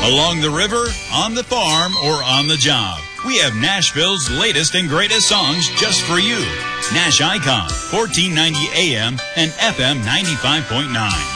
Along the river, on the farm, or on the job. We have Nashville's latest and greatest songs just for you. Nash Icon, 1490 AM and FM 95.9.